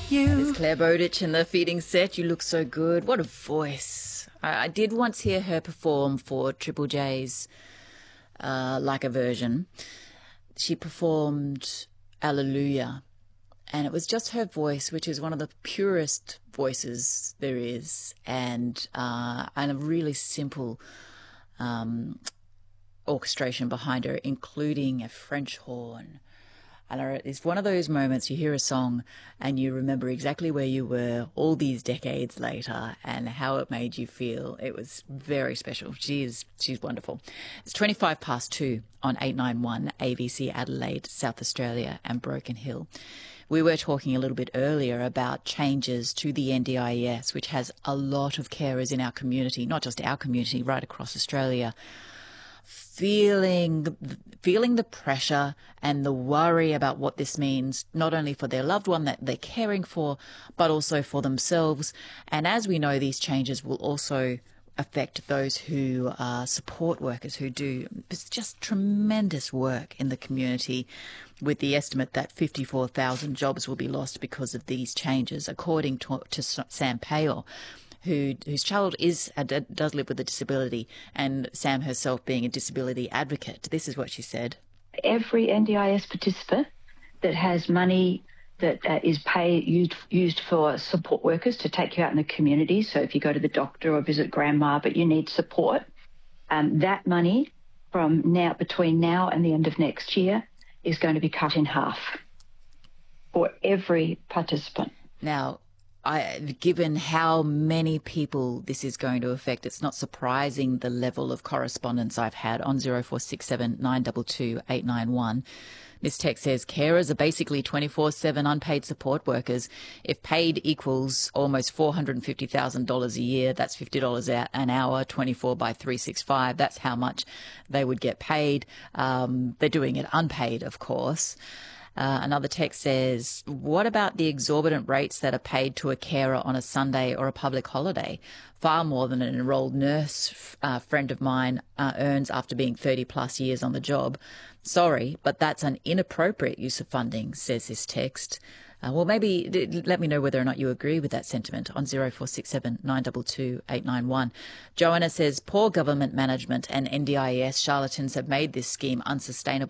It's Claire Bowditch in the feeding set. You look so good. What a voice. I did once hear her perform for Triple J's Like a Version. She performed Alleluia, and it was just her voice, which is one of the purest voices there is, and a really simple orchestration behind her, including a French horn. And it's one of those moments you hear a song and you remember exactly where you were all these decades later and how it made you feel. It was very special. She's wonderful. It's 2 on 891 ABC Adelaide, South Australia and Broken Hill. We were talking a little bit earlier about changes to the NDIS, which has a lot of carers in our community, not just our community, right across Australia, feeling the pressure and the worry about what this means, not only for their loved one that they're caring for, but also for themselves. And as we know, these changes will also affect those who are support workers who do just tremendous work in the community, with the estimate that 54,000 jobs will be lost because of these changes, according to Sam Payal, whose child does live with a disability, and Sam herself being a disability advocate. This is what she said. Every NDIS participant that has money that is used for support workers to take you out in the community, so if you go to the doctor or visit grandma but you need support, that money between now and the end of next year is going to be cut in half for every participant. Now, given how many people this is going to affect, it's not surprising the level of correspondence I've had on 0467 922 891. This text says, carers are basically 24/7 unpaid support workers. If paid equals almost $450,000 a year, that's $50 an hour, 24 by 365. That's how much they would get paid. They're doing it unpaid, of course. Another text says, what about the exorbitant rates that are paid to a carer on a Sunday or a public holiday? Far more than an enrolled nurse friend of mine earns after being 30 plus years on the job. Sorry, but that's an inappropriate use of funding, says this text. Well, maybe let me know whether or not you agree with that sentiment on 0467 922 891. Joanna says, poor government management and NDIS charlatans have made this scheme unsustainable.